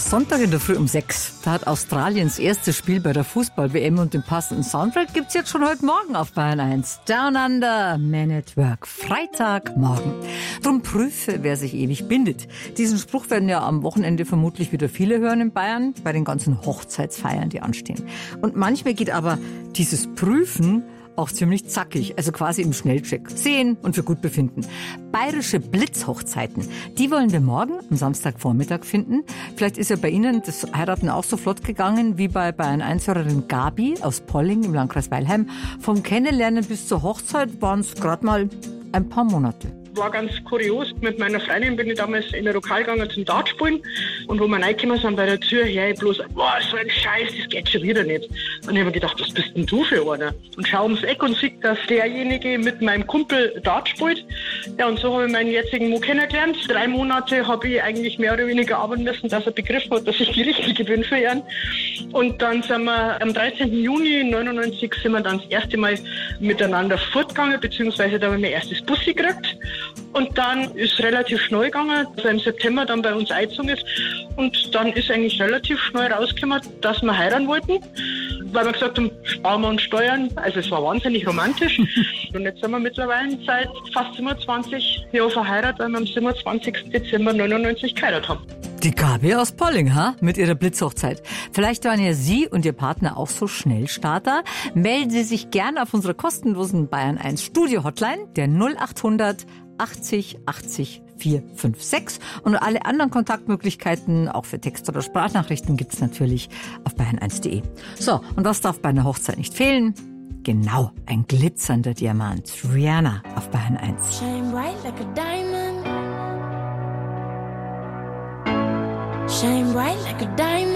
Sonntag in der Früh um 6. Da hat Australiens erstes Spiel bei der Fußball-WM und den passenden Soundtrack gibt's jetzt schon heute Morgen auf Bayern 1. Down Under, Man at Work. Freitagmorgen. Drum prüfe, wer sich ewig bindet. Diesen Spruch werden ja am Wochenende vermutlich wieder viele hören in Bayern, bei den ganzen Hochzeitsfeiern, die anstehen. Und manchmal geht aber dieses Prüfen auch ziemlich zackig, also quasi im Schnellcheck. Sehen und für gut befinden. Bayerische Blitzhochzeiten, die wollen wir morgen am Samstagvormittag finden. Vielleicht ist ja bei Ihnen das Heiraten auch so flott gegangen wie bei Bayern 1-Hörerin Gabi aus Polling im Landkreis Weilheim. Vom Kennenlernen bis zur Hochzeit waren es gerade mal ein paar Monate. War ganz kurios. Mit meiner Freundin bin ich damals in ein Lokal gegangen zum Dartspielen. Und wo wir reingekommen sind bei der Tür, her ich bloß, boah, so ein Scheiß, das geht schon wieder nicht. Und ich habe mir gedacht, was bist denn du für einer? Und schau ums Eck und sehe, dass derjenige mit meinem Kumpel Dart spielt. Ja, und so habe ich meinen jetzigen Mo kennengelernt. 3 Monate habe ich eigentlich mehr oder weniger arbeiten müssen, dass er begriffen hat, dass ich die Richtige bin für ihn. Und dann sind wir am 13. Juni 1999 sind wir dann das erste Mal miteinander fortgegangen, beziehungsweise da haben wir mein erstes Bussi gekriegt. Und dann ist relativ schnell gegangen, dass er im September dann bei uns eingezogen ist. Und dann ist eigentlich relativ schnell rausgekommen, dass wir heiraten wollten. Weil wir gesagt haben, sparen wir uns Steuern. Also es war wahnsinnig romantisch. Und jetzt sind wir mittlerweile seit fast 27 Jahren verheiratet, weil wir am 27. Dezember 99 geheiratet haben. Die Gabi aus Polling, mit ihrer Blitzhochzeit. Vielleicht waren ja Sie und Ihr Partner auch so Schnellstarter. Melden Sie sich gerne auf unserer kostenlosen Bayern 1 Studio Hotline, der 0800 80 80 456. Und alle anderen Kontaktmöglichkeiten, auch für Text- oder Sprachnachrichten, gibt's natürlich auf bayern1.de. So, und was darf bei einer Hochzeit nicht fehlen? Genau, ein glitzernder Diamant. Rihanna auf Bayern 1. Shine bright like a diamond. Shine bright like a diamond.